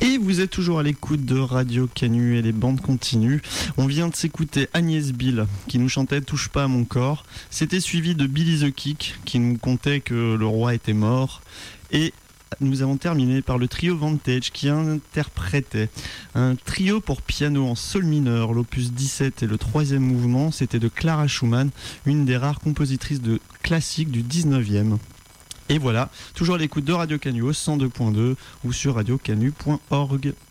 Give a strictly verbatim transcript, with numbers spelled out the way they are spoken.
Et vous êtes toujours à l'écoute de Radio Canu et les bandes continuent. On vient de s'écouter Agnès Bill qui nous chantait Touche pas à mon corps. C'était suivi de Billy the Kick qui nous contait que le roi était mort. Et nous avons terminé par le trio Vantage qui interprétait un trio pour piano en sol mineur, l'opus dix-sept et le troisième mouvement. C'était de Clara Schumann, une des rares compositrices de classiques du dix-neuvième. Et voilà, toujours à l'écoute de Radio Canu au cent deux point deux ou sur radio canu point org.